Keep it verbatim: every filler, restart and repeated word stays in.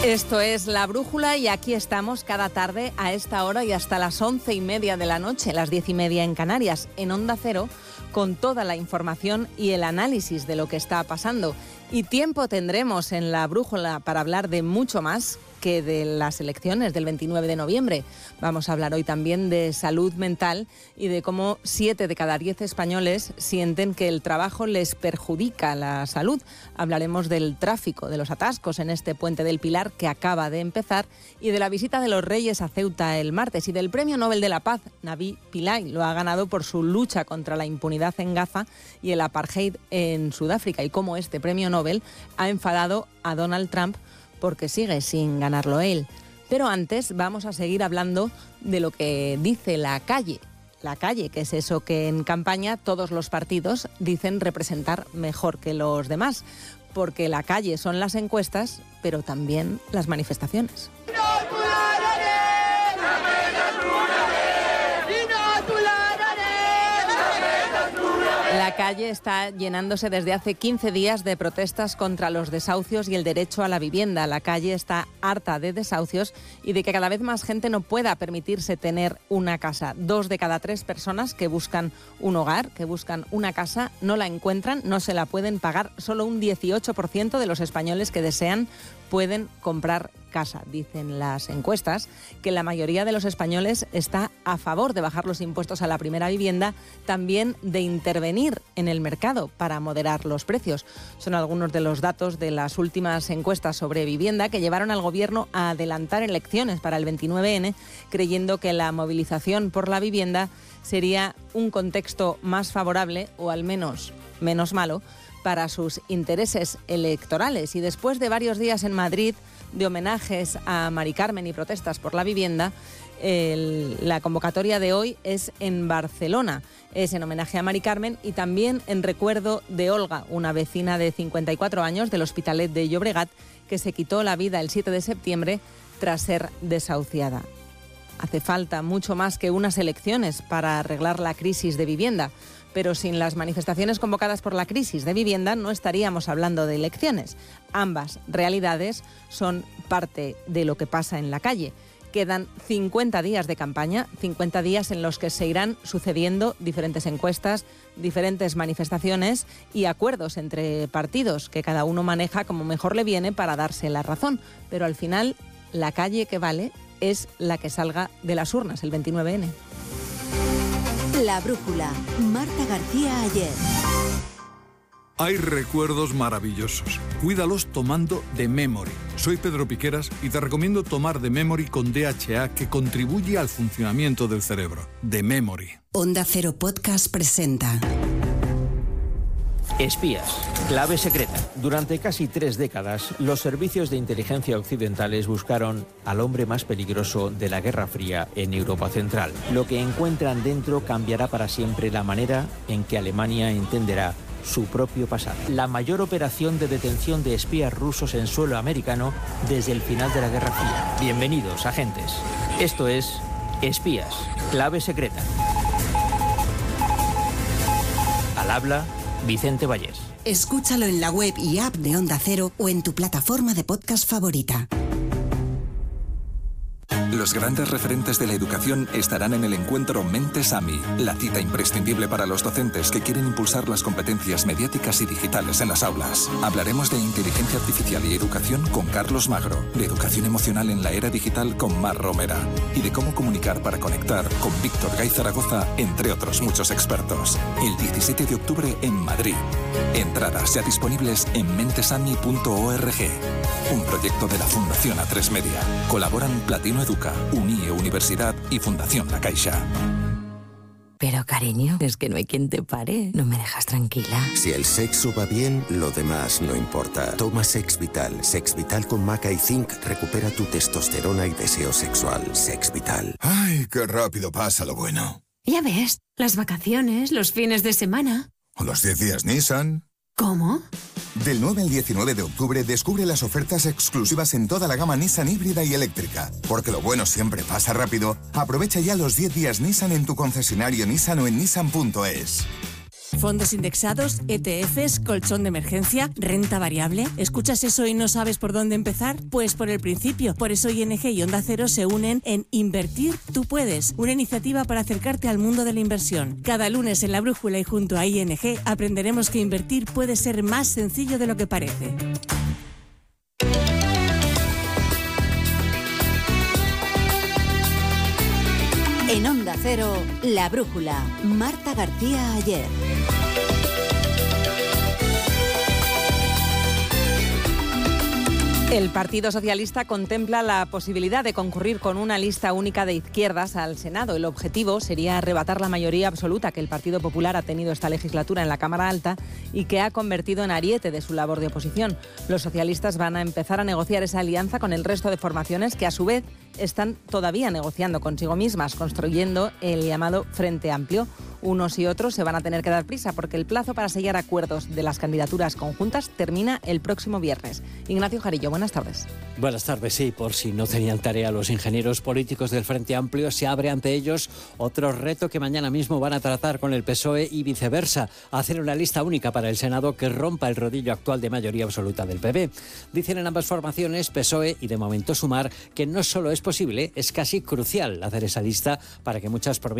Esto es La Brújula y aquí estamos cada tarde a esta hora y hasta las once y media de la noche, las diez y media en Canarias, en Onda Cero, con toda la información y el análisis de lo que está pasando. Y tiempo tendremos en La Brújula para hablar de mucho más que de las elecciones del veintinueve de noviembre. Vamos a hablar hoy también de salud mental y de cómo siete de cada diez españoles sienten que el trabajo les perjudica la salud. Hablaremos del tráfico, de los atascos en este puente del Pilar que acaba de empezar y de la visita de los Reyes a Ceuta el martes y del Premio Nobel de la Paz. Nabil Pillay lo ha ganado por su lucha contra la impunidad en Gaza y el apartheid en Sudáfrica y cómo este Premio Nobel ha enfadado a Donald Trump porque sigue sin ganarlo él. Pero antes vamos a seguir hablando de lo que dice la calle. La calle, que es eso que en campaña todos los partidos dicen representar mejor que los demás. Porque la calle son las encuestas, pero también las manifestaciones. La calle está llenándose desde hace quince días de protestas contra los desahucios y el derecho a la vivienda. La calle está harta de desahucios y de que cada vez más gente no pueda permitirse tener una casa. Dos de cada tres personas que buscan un hogar, que buscan una casa, no la encuentran, no se la pueden pagar. Solo un dieciocho por ciento de los españoles que desean pueden comprar casa. Dicen las encuestas que la mayoría de los españoles está a favor de bajar los impuestos a la primera vivienda, también de intervenir en el mercado para moderar los precios. Son algunos de los datos de las últimas encuestas sobre vivienda que llevaron al gobierno a adelantar elecciones para el veintinueve ene, creyendo que la movilización por la vivienda sería un contexto más favorable o al menos menos malo para sus intereses electorales. Y después de varios días en Madrid de homenajes a Mari Carmen y protestas por la vivienda, el, la convocatoria de hoy es en Barcelona. Es en homenaje a Mari Carmen y también en recuerdo de Olga, una vecina de cincuenta y cuatro años del Hospitalet de Llobregat, que se quitó la vida el siete de septiembre tras ser desahuciada. Hace falta mucho más que unas elecciones para arreglar la crisis de vivienda. Pero sin las manifestaciones convocadas por la crisis de vivienda no estaríamos hablando de elecciones. Ambas realidades son parte de lo que pasa en la calle. Quedan cincuenta días de campaña, cincuenta días en los que se irán sucediendo diferentes encuestas, diferentes manifestaciones y acuerdos entre partidos que cada uno maneja como mejor le viene para darse la razón. Pero al final, la calle que vale es la que salga de las urnas el veintinueve ene. La Brújula, Marta García Ayer. Hay recuerdos maravillosos. Cuídalos tomando The Memory. Soy Pedro Piqueras y te recomiendo tomar The Memory con D H A, que contribuye al funcionamiento del cerebro. The Memory. Onda Cero Podcast presenta Espías, clave secreta. Durante casi tres décadas, los servicios de inteligencia occidentales buscaron al hombre más peligroso de la Guerra Fría en Europa Central. Lo que encuentran dentro cambiará para siempre la manera en que Alemania entenderá su propio pasado. La mayor operación de detención de espías rusos en suelo americano desde el final de la Guerra Fría. Bienvenidos, agentes. Esto es Espías, clave secreta. Al habla Vicente Vallés. Escúchalo en la web y app de Onda Cero o en tu plataforma de podcast favorita. Los grandes referentes de la educación estarán en el encuentro Mentes A M I, la cita imprescindible para los docentes que quieren impulsar las competencias mediáticas y digitales en las aulas. Hablaremos de inteligencia artificial y educación con Carlos Magro, de educación emocional en la era digital con Mar Romera y de cómo comunicar para conectar con Víctor Gay Zaragoza, entre otros muchos expertos. El diecisiete de octubre en Madrid. Entradas ya disponibles en mentesami punto org. Un proyecto de la Fundación A tres Media. Colaboran Platino Educa, Unie Universidad y Fundación La Caixa. Pero cariño, es que no hay quien te pare. No me dejas tranquila. Si el sexo va bien, lo demás no importa. Toma Sex Vital. Sex Vital con maca y zinc recupera tu testosterona y deseo sexual. Sex Vital. Ay, qué rápido pasa lo bueno. Ya ves, las vacaciones, los fines de semana. O los diez días Nissan. ¿Cómo? Del nueve al diecinueve de octubre descubre las ofertas exclusivas en toda la gama Nissan híbrida y eléctrica. Porque lo bueno siempre pasa rápido. Aprovecha ya los diez días Nissan en tu concesionario Nissan o en nissan punto es. Fondos indexados, E T Fs, colchón de emergencia, renta variable. ¿Escuchas eso y no sabes por dónde empezar? Pues por el principio. Por eso I N G y Onda Cero se unen en Invertir Tú Puedes, una iniciativa para acercarte al mundo de la inversión. Cada lunes en La Brújula y junto a I N G aprenderemos que invertir puede ser más sencillo de lo que parece. En Onda Cero, La Brújula, Marta García Ayer. El Partido Socialista contempla la posibilidad de concurrir con una lista única de izquierdas al Senado. El objetivo sería arrebatar la mayoría absoluta que el Partido Popular ha tenido esta legislatura en la Cámara Alta y que ha convertido en ariete de su labor de oposición. Los socialistas van a empezar a negociar esa alianza con el resto de formaciones que, a su vez, están todavía negociando consigo mismas, construyendo el llamado Frente Amplio. Unos y otros se van a tener que dar prisa porque el plazo para sellar acuerdos de las candidaturas conjuntas termina el próximo viernes. Ignacio Jarillo, buenas tardes. Buenas tardes, sí, por si no tenían tarea los ingenieros políticos del Frente Amplio, se abre ante ellos otro reto que mañana mismo van a tratar con el P S O E y viceversa, hacer una lista única para el Senado que rompa el rodillo actual de mayoría absoluta del P P. Dicen en ambas formaciones, P S O E y de momento Sumar, que no solo es posible, es casi crucial hacer esa lista para que muchas provincias